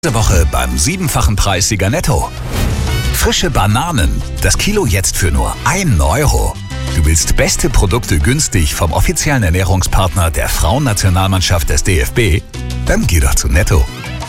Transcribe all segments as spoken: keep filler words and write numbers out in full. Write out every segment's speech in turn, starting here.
Diese Woche beim siebenfachen Preissieger Netto. Frische Bananen, das Kilo jetzt für nur einen Euro. Du willst beste Produkte günstig vom offiziellen Ernährungspartner der Frauennationalmannschaft des D F B? Dann geh doch zu Netto.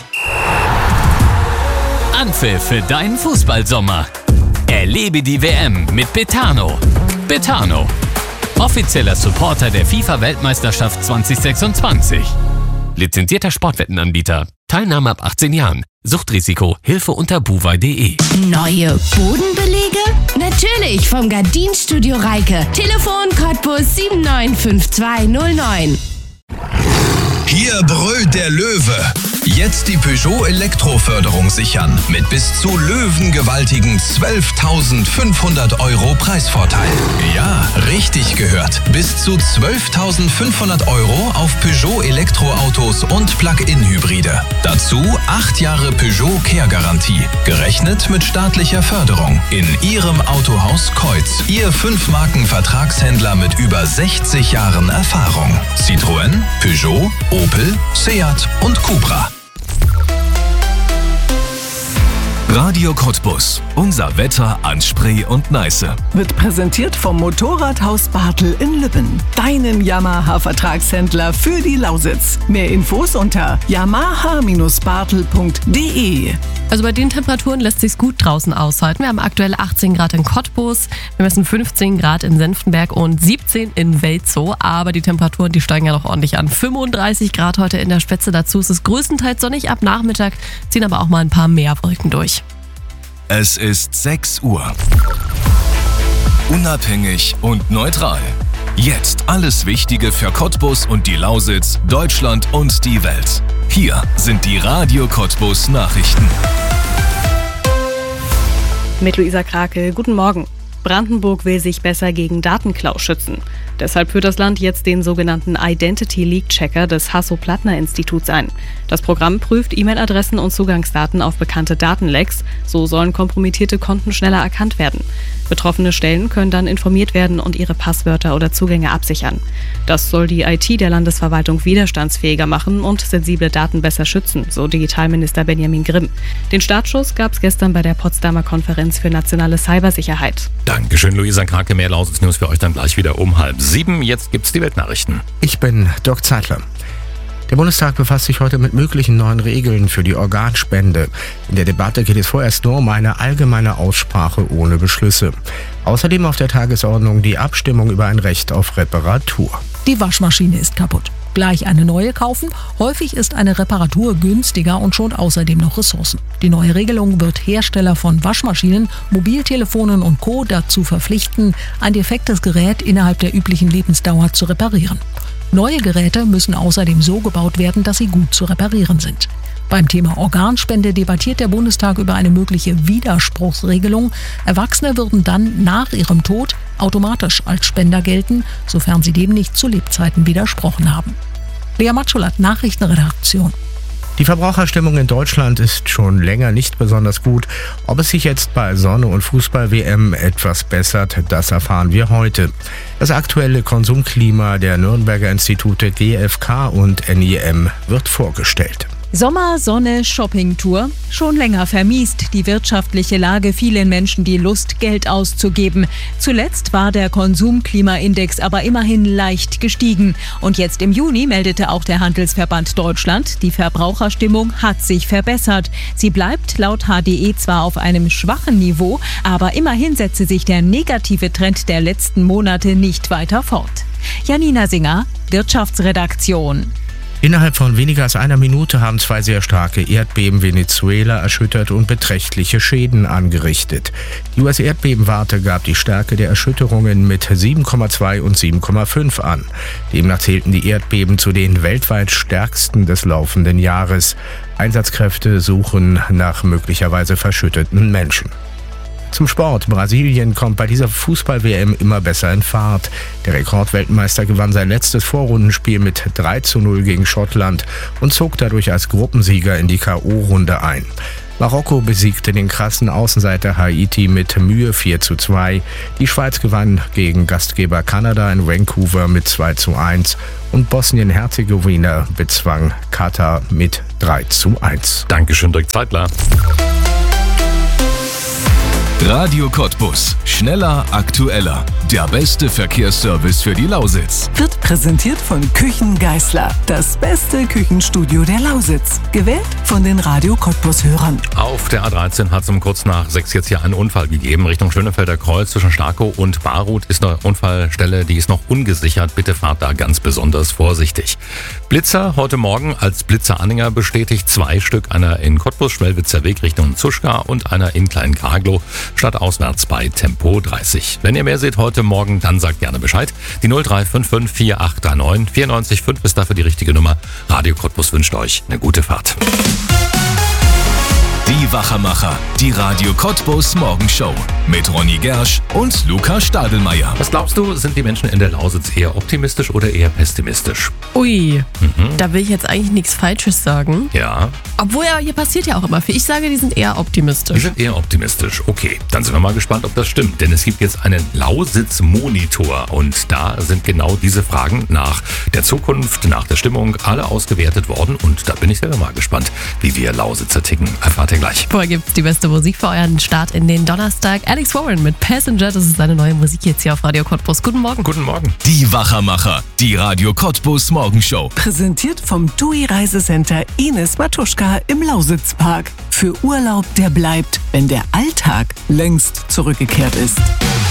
Anpfiff für deinen Fußballsommer. Erlebe die W M mit Betano. Betano, offizieller Supporter der FIFA-Weltmeisterschaft zwanzig sechsundzwanzig. Lizenzierter Sportwettenanbieter. Teilnahme ab achtzehn Jahren. Suchtrisiko. Hilfe unter buwei punkt de. Neue Bodenbelege? Natürlich vom Gardinstudio Reike. Telefon Cottbus sieben neun fünf zwei null neun. Hier brüllt der Löwe. Jetzt die Peugeot Elektroförderung sichern. Mit bis zu löwengewaltigen zwölftausendfünfhundert Euro Preisvorteil. Ja, richtig gehört. Bis zu zwölftausendfünfhundert Euro auf Peugeot Elektroautos und Plug-in-Hybride. Dazu acht Jahre Peugeot Care-Garantie. Gerechnet mit staatlicher Förderung. In Ihrem Autohaus Kreuz. Ihr Fünf-Marken-Vertragshändler mit über sechzig Jahren Erfahrung. Citroën, Peugeot, Opel, Seat und Cupra. Radio Cottbus. Unser Wetter an Spree und Neiße. Wird präsentiert vom Motorradhaus Bartel in Lübben. Deinem Yamaha-Vertragshändler für die Lausitz. Mehr Infos unter yamaha Bindestrich bartel punkt de. Also bei den Temperaturen lässt sich's gut draußen aushalten. Wir haben aktuell achtzehn Grad in Cottbus, wir messen fünfzehn Grad in Senftenberg und siebzehn in Welzow. Aber die Temperaturen, die steigen ja noch ordentlich an. fünfunddreißig Grad heute in der Spätze. Dazu ist es größtenteils sonnig. Ab Nachmittag ziehen aber auch mal ein paar mehr Wolken durch. Es ist sechs Uhr. Unabhängig und neutral. Jetzt alles Wichtige für Cottbus und die Lausitz, Deutschland und die Welt. Hier sind die Radio Cottbus Nachrichten. Mit Luisa Krake, guten Morgen. Brandenburg will sich besser gegen Datenklau schützen. Deshalb führt das Land jetzt den sogenannten Identity Leak Checker des Hasso-Plattner-Instituts ein. Das Programm prüft E-Mail-Adressen und Zugangsdaten auf bekannte Datenlecks. So sollen kompromittierte Konten schneller erkannt werden. Betroffene Stellen können dann informiert werden und ihre Passwörter oder Zugänge absichern. Das soll die I T der Landesverwaltung widerstandsfähiger machen und sensible Daten besser schützen, so Digitalminister Benjamin Grimm. Den Startschuss gab es gestern bei der Potsdamer Konferenz für nationale Cybersicherheit. Dankeschön, Luisa Krake. Mehr Lausitz-News für euch dann gleich wieder um halb sieben. Jetzt gibt's die Weltnachrichten. Ich bin Dirk Zeitler. Der Bundestag befasst sich heute mit möglichen neuen Regeln für die Organspende. In der Debatte geht es vorerst nur um eine allgemeine Aussprache ohne Beschlüsse. Außerdem auf der Tagesordnung die Abstimmung über ein Recht auf Reparatur. Die Waschmaschine ist kaputt. Gleich eine neue kaufen? Häufig ist eine Reparatur günstiger und schont außerdem noch Ressourcen. Die neue Regelung wird Hersteller von Waschmaschinen, Mobiltelefonen und Co. dazu verpflichten, ein defektes Gerät innerhalb der üblichen Lebensdauer zu reparieren. Neue Geräte müssen außerdem so gebaut werden, dass sie gut zu reparieren sind. Beim Thema Organspende debattiert der Bundestag über eine mögliche Widerspruchsregelung. Erwachsene würden dann nach ihrem Tod automatisch als Spender gelten, sofern sie dem nicht zu Lebzeiten widersprochen haben. Lea Matschulat, Nachrichtenredaktion. Die Verbraucherstimmung in Deutschland ist schon länger nicht besonders gut. Ob es sich jetzt bei Sonne- und Fußball-W M etwas bessert, das erfahren wir heute. Das aktuelle Konsumklima der Nürnberger Institute G F K und N I M wird vorgestellt. Sommer, Sonne, Shoppingtour. Schon länger vermiest die wirtschaftliche Lage vielen Menschen die Lust, Geld auszugeben. Zuletzt war der Konsumklimaindex aber immerhin leicht gestiegen. Und jetzt im Juni meldete auch der Handelsverband Deutschland, die Verbraucherstimmung hat sich verbessert. Sie bleibt laut H D E zwar auf einem schwachen Niveau, aber immerhin setze sich der negative Trend der letzten Monate nicht weiter fort. Janina Singer, Wirtschaftsredaktion. Innerhalb von weniger als einer Minute haben zwei sehr starke Erdbeben Venezuela erschüttert und beträchtliche Schäden angerichtet. Die U S-Erdbebenwarte gab die Stärke der Erschütterungen mit sieben Komma zwei und sieben Komma fünf an. Demnach zählten die Erdbeben zu den weltweit stärksten des laufenden Jahres. Einsatzkräfte suchen nach möglicherweise verschütteten Menschen. Zum Sport. Brasilien kommt bei dieser Fußball-W M immer besser in Fahrt. Der Rekordweltmeister gewann sein letztes Vorrundenspiel mit drei zu null gegen Schottland und zog dadurch als Gruppensieger in die K O-Runde ein. Marokko besiegte den krassen Außenseiter Haiti mit Mühe vier zu zwei. Die Schweiz gewann gegen Gastgeber Kanada in Vancouver mit zwei zu eins und Bosnien-Herzegowina bezwang Katar mit drei zu eins. Dankeschön, Dirk Zeitler. Radio Cottbus. Schneller, aktueller. Der beste Verkehrsservice für die Lausitz. Wird präsentiert von Küchen Geisler. Das beste Küchenstudio der Lausitz. Gewählt von den Radio Cottbus-Hörern. Auf der A dreizehn hat es um kurz nach sechs jetzt hier einen Unfall gegeben. Richtung Schönefelder Kreuz zwischen Starkow und Barut ist eine Unfallstelle, die ist noch ungesichert. Bitte fahrt da ganz besonders vorsichtig. Blitzer heute Morgen als Blitzeranhänger bestätigt. Zwei Stück. Einer in Cottbus, Schwellwitzer Weg Richtung Zuschka und einer in Klein-Karglow. Stadtauswärts bei Tempo dreißig. Wenn ihr mehr seht heute Morgen, dann sagt gerne Bescheid. Die null drei fünf fünf vier acht drei neun vier neun fünf ist dafür die richtige Nummer. Radio Cottbus wünscht euch eine gute Fahrt. Die Wachermacher, die Radio Cottbus Morgenshow mit Ronny Gersch und Luca Stadelmeier. Was glaubst du, sind die Menschen in der Lausitz eher optimistisch oder eher pessimistisch? Ui, Mhm. da will ich jetzt eigentlich nichts Falsches sagen. Ja, Obwohl ja, hier passiert ja auch immer viel. Ich sage, die sind eher wir optimistisch. sind eher optimistisch. Okay, dann sind wir mal gespannt, ob das stimmt. Denn es gibt jetzt einen Lausitz-Monitor und da sind genau diese Fragen nach der Zukunft, nach der Stimmung alle ausgewertet worden. Und da bin ich selber mal gespannt, wie wir Lausitzer ticken. Erfahrt ihr gleich. Vorher gibt's die beste Musik für euren Start in den Donnerstag. Alex Warren mit Passenger, das ist seine neue Musik jetzt hier auf Radio Cottbus. Guten Morgen. Guten Morgen. Die Wachermacher, die Radio Cottbus Morgenshow. Präsentiert vom T U I Reisecenter Ines Matuschka im Lausitzpark. Für Urlaub, der bleibt, wenn der Alltag längst zurückgekehrt ist.